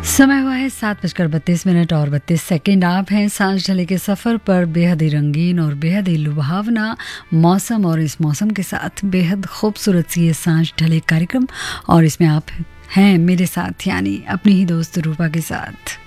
समय हुआ है 7:32 और 32 आप हैं सांझ ढले के सफ़र पर बेहद ही रंगीन और बेहद ही लुभावना मौसम और इस मौसम के साथ बेहद खूबसूरत सी ये सांझ ढले कार्यक्रम और इसमें आप हैं मेरे साथ यानी अपनी ही दोस्त रूपा के साथ।